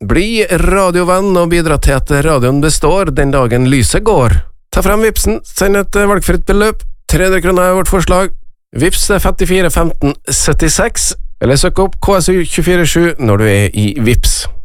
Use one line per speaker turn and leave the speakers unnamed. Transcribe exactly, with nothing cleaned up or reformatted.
Bli radiovenn og bidra til at radioen består den dagen lyset går. Ta frem Vipsen, send et valgfritt beløp, tre hundre kroner er vårt forslag. Vips er femtifire femten syttiseks, eller søk opp K S U to fire sju når du er i Vips.